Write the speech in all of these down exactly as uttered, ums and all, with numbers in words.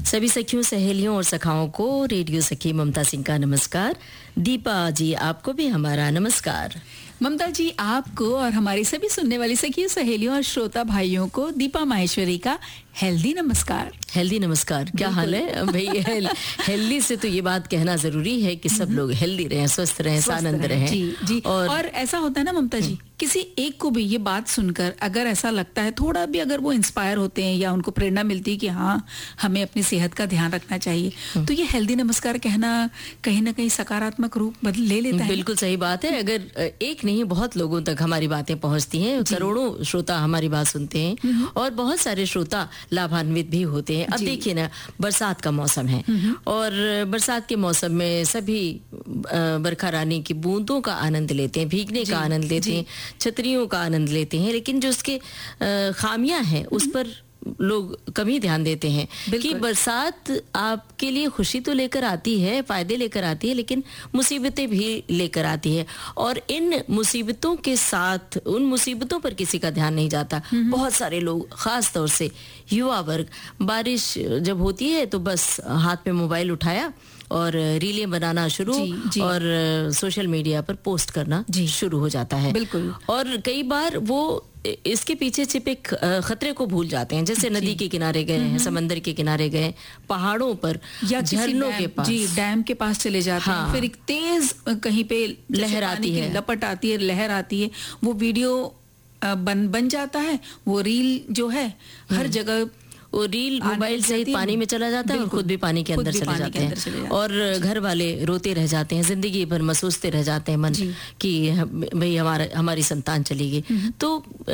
सभी सखियों, सहेलियों और सखाओं को रेडियो सखी ममता सिंह का नमस्कार। दीपा जी, आपको भी हमारा नमस्कार। ममता जी, आपको और हमारी सभी सुनने वाली सखियों, सहेलियों और श्रोता भाइयों को दीपा माहेश्वरी का हेल्दी नमस्कार। हेल्दी नमस्कार। क्या हाल है भाई? हेल, हेल्दी से तो ये बात कहना जरूरी है कि सब लोग हेल्दी रहें, स्वस्थ रहें, आनंद रहें। जी जी। और, और ऐसा होता है ना ममता जी, किसी एक को भी ये बात सुनकर अगर ऐसा लगता है, थोड़ा भी अगर वो इंस्पायर होते हैं या उनको प्रेरणा मिलती है कि हाँ, हमें अपनी सेहत का ध्यान रखना चाहिए, तो ये हेल्दी नमस्कार कहना कहीं ना कहीं सकारात्मक रूप बदल ले लेता है। बिल्कुल सही बात है। अगर एक नहीं, बहुत लोगों तक हमारी बातें पहुंचती हैं, करोड़ों श्रोता हमारी बात सुनते हैं और बहुत सारे श्रोता लाभान्वित भी होते हैं। अब देखिए ना, बरसात का मौसम है और बरसात के मौसम में सभी बरखा रानी की बूंदों का आनंद लेते हैं, भीगने का आनंद लेते हैं, छतरियों का आनंद लेते हैं, लेकिन जो उसके खामियां हैं उस पर लोग कम ही ध्यान देते हैं कि बरसात आपके लिए खुशी तो लेकर आती है, फायदे लेकर आती है, लेकिन मुसीबतें भी लेकर आती है। और इन मुसीबतों के साथ, उन मुसीबतों पर किसी का ध्यान नहीं जाता। बहुत सारे लोग, खास तौर से युवा वर्ग, बारिश जब होती है तो बस हाथ में मोबाइल उठाया और रीलें बनाना शुरू जी, जी. और सोशल मीडिया पर पोस्ट करना शुरू हो जाता है। बिल्कुल। और कई बार वो इसके पीछे छिपे खतरे को भूल जाते हैं, जैसे नदी के किनारे गए हैं, समंदर के किनारे गए, पहाड़ों पर या झरनों के पास, जी, डैम के पास चले जाते हाँ। हैं, फिर एक तेज कहीं पे लहर आती है, लपट आती है, लहर आती है, वो वीडियो बन बन जाता है, वो रील जो है हर जगह, वो रील मोबाइल सहित पानी में चला जाता है और खुद भी पानी के अंदर चले जाते हैं और घर वाले रोते रह जाते हैं, जिंदगी भर महसूसते रह जाते हैं मन कि भाई हमारा हमारी संतान चली गई। तो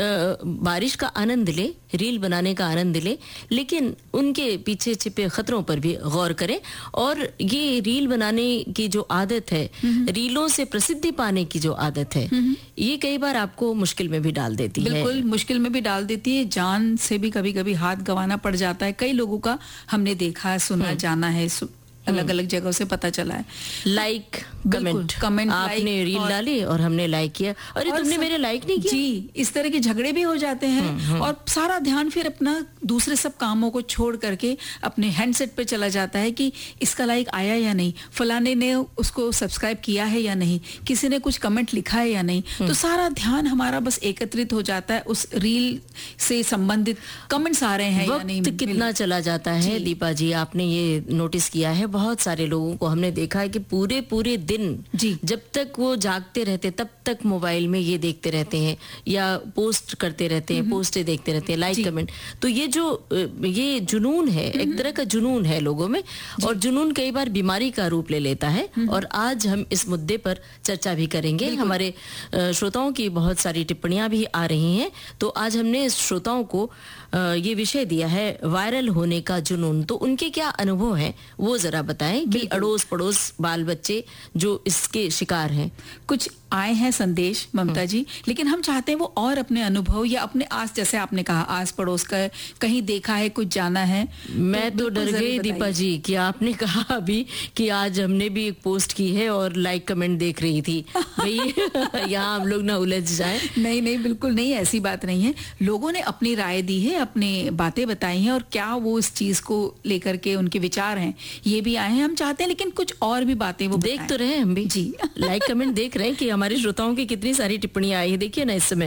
बारिश का आनंद ले, रील बनाने का आनंद ले, लेकिन उनके पीछे छिपे खतरों पर भी गौर करें। और ये रील बनाने की जो आदत है, रीलों से प्रसिद्धि पाने की जो आदत है, ये कई बार आपको मुश्किल में भी डाल देती है। बिल्कुल मुश्किल में भी डाल देती है, जान से भी कभी कभी हाथ गंवाना पड़ जाता है। कई लोगों का हमने देखा, सुना, जाना है, अलग अलग जगहों से पता चला है। लाइक कमेंट कमेंट आपने रील और, डाली और हमने लाइक किया, अरे तुमने मेरे लाइक नहीं किया। जी, इस तरह के झगड़े भी हो जाते हैं। हुँ, हुँ. और सारा ध्यान फिर अपना दूसरे सब कामों को छोड़ करके अपने हैंडसेट पे चला जाता है कि इसका लाइक आया या नहीं, फलाने ने उसको सब्सक्राइब किया है या नहीं, किसी ने कुछ कमेंट लिखा है या नहीं। तो सारा ध्यान हमारा बस एकत्रित हो जाता है उस रील से संबंधित कमेंट्स आ रहे हैं या नहीं। कितना चला जाता है दीपा जी, आपने ये नोटिस किया है? बहुत सारे लोगों को हमने देखा है कि पूरे पूरे दिन जी, जब तक वो जागते रहते तब तक मोबाइल में ये देखते रहते हैं या पोस्ट करते रहते हैं, पोस्टें देखते रहते हैं, लाइक कमेंट। तो ये जो ये जुनून है, एक तरह का जुनून है लोगों में, और जुनून कई बार बीमारी का रूप ले लेता है। और आज हम इस मुद्दे पर चर्चा भी करेंगे। हमारे श्रोताओं की बहुत सारी टिप्पणियां भी आ रही हैं, तो आज हमने श्रोताओं को ये विषय दिया है, वायरल होने का जुनून। तो उनके क्या अनुभव हैं वो जरा बताएं कि अड़ोस पड़ोस बाल बच्चे जो इसके शिकार हैं। कुछ आए हैं संदेश ममता जी, लेकिन हम चाहते हैं वो और अपने अनुभव या अपने आस, जैसे आपने कहा आस पड़ोस का कहीं देखा है, कुछ जाना है। मैं तो, तो डर गई दीपा जी कि आपने कहा अभी कि आज हमने भी एक पोस्ट की है और लाइक कमेंट देख रही थी। भाई यहाँ हम लोग ना उलझ जाए। नहीं नहीं, बिल्कुल नहीं, ऐसी बात नहीं है। लोगों ने अपनी राय दी है, अपनी बातें बताई हैं, और क्या वो इस चीज को लेकर के उनके विचार हैं, ये भी आए हैं। हम चाहते हैं लेकिन कुछ और भी बातें वो देख तो रहे हैं हम भी जी। लाइक कमेंट देख रहे हैं कि हमारे श्रोताओं की कितनी सारी टिप्पणियां आई है। देखिए ना, इस समय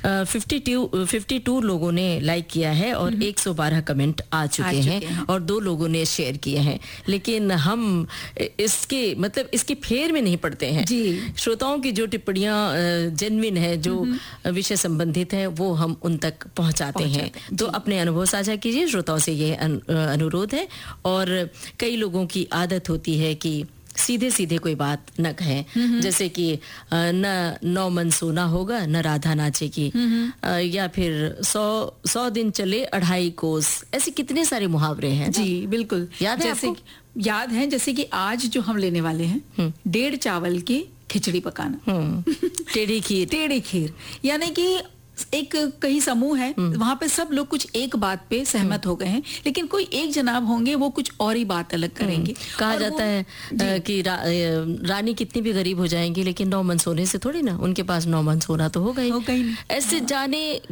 बावन लोगों ने लाइक किया है और एक सौ बारह कमेंट आ चुके, आ चुके हैं, हैं और दो लोगों ने शेयर किए हैं। लेकिन हम इसके मतलब इसके फेर में नहीं पड़ते हैं जी। श्रोताओं की जो टिप्पणियां जेन्युइन है, जो विषय संबंधित है, वो हम उन तक पहुंचाते हैं। तो अपने अनुभव साझा कीजिए, श्रोताओं से ये अनुरोध है। और कई लोगों की आदत होती है कि सीधे सीधे कोई बात न कहें, जैसे कि न नौ मन सोना होगा न राधा नाचेगी, या फिर सौ सौ दिन चले अढ़ाई कोस, ऐसे कितने सारे मुहावरे हैं। जी बिल्कुल, याद है जैसे आपको? याद है, जैसे कि आज जो हम लेने वाले हैं, डेढ़ चावल की खिचड़ी पकाना, टेढ़ी खीर। टेढ़ी खीर यानी कि एक कहीं समूह है, वहां पे सब लोग कुछ एक बात पे सहमत हो गए हैं, लेकिन कोई एक जनाब होंगे वो कुछ और ही बात अलग करेंगे। कहा जाता है कि रा, रानी कितनी भी गरीब हो जाएंगी लेकिन नौ मन सोने से थोड़ी ना, उनके पास नौ मन सोना तो होगा ही। हो गई। ऐसे जाने